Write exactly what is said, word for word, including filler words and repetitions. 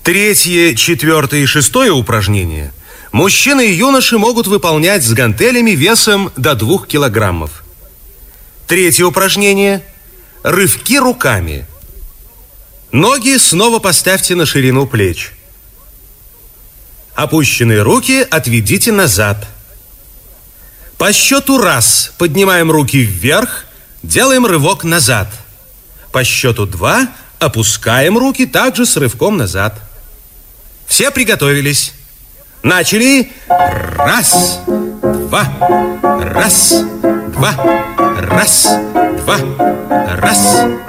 Третье, четвертое и шестое упражнения мужчины и юноши могут выполнять с гантелями весом до двух килограммов. Третье упражнение – рывки руками. Ноги снова поставьте на ширину плеч. Опущенные руки отведите назад. По счету раз поднимаем руки вверх, делаем рывок назад. По счету два опускаем руки также с рывком назад. Все приготовились. Начали. Раз, два, раз, два, раз, два, раз,